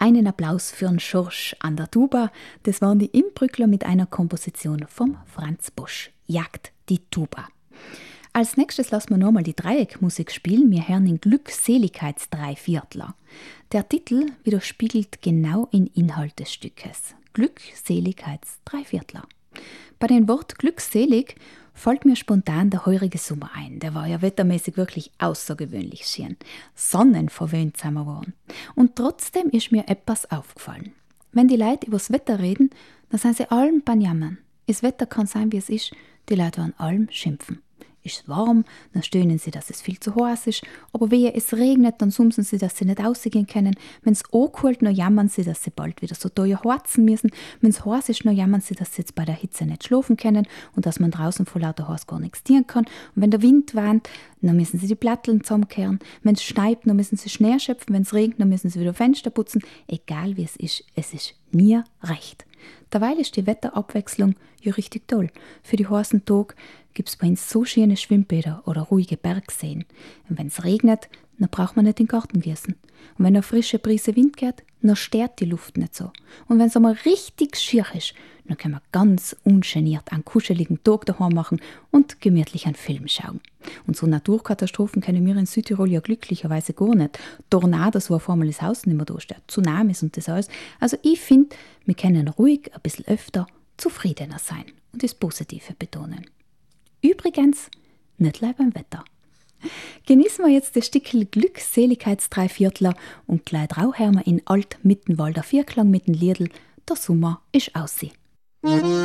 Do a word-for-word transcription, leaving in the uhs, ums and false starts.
Einen Applaus für den Schorsch an der Tuba. Das waren die Imbrückler mit einer Komposition vom Franz Bosch. Jagt die Tuba. Als nächstes lassen wir nochmal die Dreieckmusik spielen. Wir hören den Glückseligkeitsdreiviertler. Der Titel widerspiegelt genau den Inhalt des Stückes. Glückseligkeitsdreiviertler. Bei dem Wort glückselig fällt mir spontan der heurige Sommer ein. Der war ja wettermäßig wirklich außergewöhnlich schön. Sonnenverwöhnt sind wir geworden. Und trotzdem ist mir etwas aufgefallen. Wenn die Leute übers Wetter reden, dann sind sie allem beim Jammern. Das Wetter kann sein, wie es ist. Die Leute werden allem schimpfen. Ist es warm, dann stöhnen sie, dass es viel zu heiß ist. Aber wehe, es regnet, dann sumsen sie, dass sie nicht rausgehen können. Wenn es angekühlt, dann jammern sie, dass sie bald wieder so teuer heizen müssen. Wenn es heiß ist, dann jammern sie, dass sie jetzt bei der Hitze nicht schlafen können und dass man draußen vor lauter Heiß gar nichts tun kann. Und wenn der Wind weht, dann müssen sie die Platteln zusammenkehren. Wenn es schneit, dann müssen sie Schnee schöpfen. Wenn es regnet, dann müssen sie wieder Fenster putzen. Egal wie es ist, es ist nie recht. Derweil ist die Wetterabwechslung ja richtig toll. Für die heißen Tage gibt es bei uns so schöne Schwimmbäder oder ruhige Bergseen. Und wenn es regnet, dann braucht man nicht in den Garten gießen. Und wenn eine frische Brise Wind geht, dann stört die Luft nicht so. Und wenn es einmal richtig schier ist, dann können wir ganz ungeniert einen kuscheligen Tag daheim machen und gemütlich einen Film schauen. Und so Naturkatastrophen kennen wir in Südtirol ja glücklicherweise gar nicht. Tornados, wo auf einmal das Haus nicht mehr da steht, Tsunamis und das alles. Also ich finde, wir können ruhig ein bisschen öfter zufriedener sein und das Positive betonen. Übrigens, nicht nur beim Wetter. Genießen wir jetzt das Stückchen Glückseligkeitsdreiviertler und gleich drauf hören wir in Alt-Mittenwalder Vierklang mit dem Liedl «Der Sommer ist aussie».